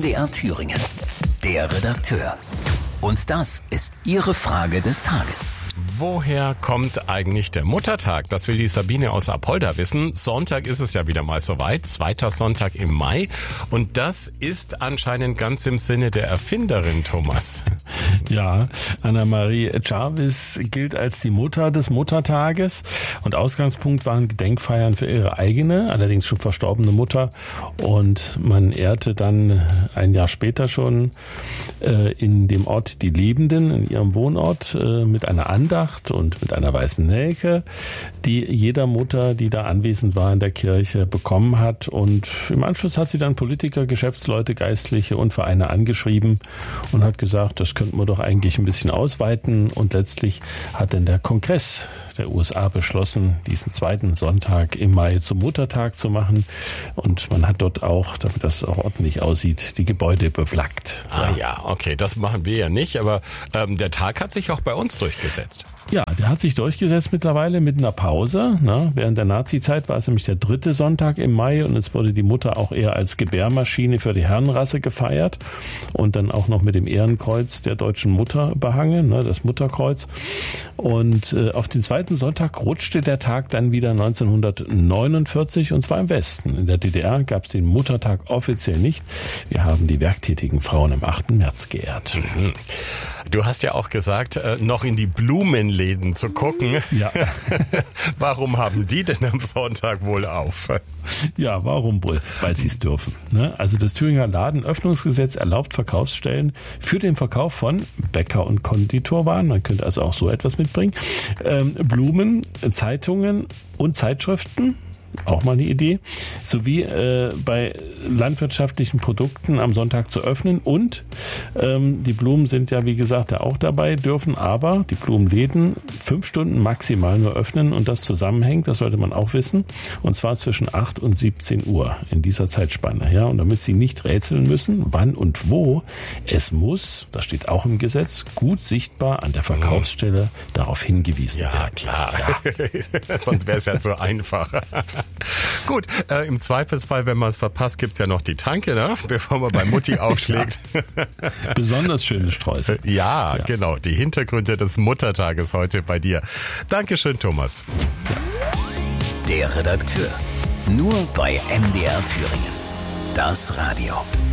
MDR Thüringen. Der Redakteur. Und das ist Ihre Frage des Tages. Woher kommt eigentlich der Muttertag? Das will die Sabine aus Apolda wissen. Sonntag ist es ja wieder mal soweit, 2. Sonntag im Mai. Und das ist anscheinend ganz im Sinne der Erfinderin, Thomas. Ja, Anna-Marie Jarvis gilt als die Mutter des Muttertages. Und Ausgangspunkt waren Gedenkfeiern für ihre eigene, allerdings schon verstorbene Mutter. Und man ehrte dann ein Jahr später schon in dem Ort die Lebenden, in ihrem Wohnort, mit einer Andacht und mit einer weißen Nelke, die jeder Mutter, die da anwesend war in der Kirche, bekommen hat. Und im Anschluss hat sie dann Politiker, Geschäftsleute, Geistliche und Vereine angeschrieben und hat gesagt, das könnten wir doch eigentlich ein bisschen ausweiten. Und letztlich hat dann der Kongress der USA beschlossen, diesen 2. Sonntag im Mai zum Muttertag zu machen. Und man hat dort auch, damit das auch ordentlich aussieht, die Gebäude beflaggt. Ja, okay, das machen wir ja nicht, aber der Tag hat sich auch bei uns durchgesetzt. Ja, der hat sich durchgesetzt mittlerweile mit einer Pause. Während der Nazi-Zeit war es nämlich der 3. Sonntag im Mai und es wurde die Mutter auch eher als Gebärmaschine für die Herrenrasse gefeiert und dann auch noch mit dem Ehrenkreuz der deutschen Mutter behangen, das Mutterkreuz. Und auf den 2. Sonntag rutschte der Tag dann wieder 1949 und zwar im Westen. In der DDR gab es den Muttertag offiziell nicht. Wir haben die werktätigen Frauen am 8. März geehrt. Mhm. Du hast ja auch gesagt, noch in die Blumenläden zu gucken. Ja. Warum haben die denn am Sonntag wohl auf? Ja, warum wohl? Weil sie es dürfen. Also das Thüringer Ladenöffnungsgesetz erlaubt Verkaufsstellen für den Verkauf von Bäcker- und Konditorwaren, man könnte also auch so etwas mitbringen, Blumen, Zeitungen und Zeitschriften, auch mal eine Idee, sowie bei landwirtschaftlichen Produkten am Sonntag zu öffnen und die Blumen sind ja wie gesagt ja auch dabei, dürfen aber die Blumenläden 5 Stunden maximal nur öffnen und das zusammenhängt, das sollte man auch wissen, und zwar zwischen 8 und 17 Uhr in dieser Zeitspanne. Ja? Und damit Sie nicht rätseln müssen, wann und wo, es muss, das steht auch im Gesetz, gut sichtbar an der Verkaufsstelle darauf hingewiesen werden. Ja, klar. Ja. Sonst wäre es ja zu einfach. Gut, im Zweifelsfall, wenn man es verpasst, gibt's ja noch die Tanke, bevor man bei Mutti aufschlägt. Besonders schöne Sträuße. Ja, genau. Die Hintergründe des Muttertages heute bei dir. Dankeschön, Thomas. Der Redakteur. Nur bei MDR Thüringen. Das Radio.